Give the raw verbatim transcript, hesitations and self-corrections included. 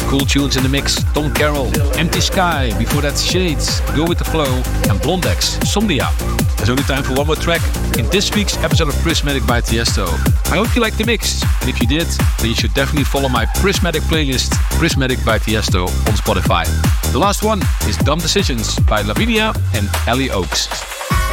cool tunes in the mix. Tom Carroll, Empty Sky, before that Shades, Go With The Flow, and Blondex, Somdia. There's only time for one more track in this week's episode of Prismatic by Tiesto. I hope you liked the mix, and if you did, then you should definitely follow my Prismatic playlist, Prismatic by Tiesto, on Spotify. The last one is Dumb Decisions by Lavinia and Ellie Oaks.